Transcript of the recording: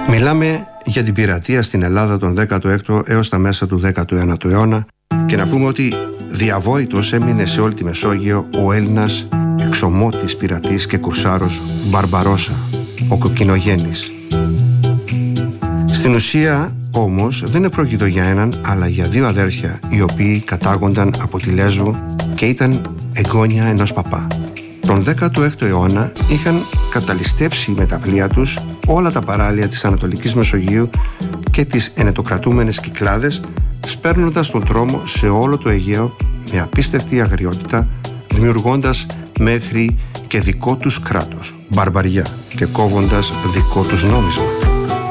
Μιλάμε για την πειρατεία στην Ελλάδα τον 16ο έως τα μέσα του 19ου αιώνα και να πούμε ότι διαβόητος έμεινε σε όλη τη Μεσόγειο ο Έλληνας εξωμότης πειρατής και κουρσάρος Μπαρμπαρόσα, ο Κοκκινογέννης. Στην ουσία όμως δεν επρόκειτο για έναν αλλά για δύο αδέρφια οι οποίοι κατάγονταν από τη Λέσβο και ήταν εγγόνια ενός παπά. Τον 16ο αιώνα είχαν καταλυστέψει με τα πλοία τους όλα τα παράλια της Ανατολικής Μεσογείου και τις ενετοκρατούμενες Κυκλάδες, σπέρνοντας τον τρόμο σε όλο το Αιγαίο με απίστευτη αγριότητα, δημιουργώντας μέχρι και δικό τους κράτος, μπαρμπαριά, και κόβοντας δικό τους νόμισμα.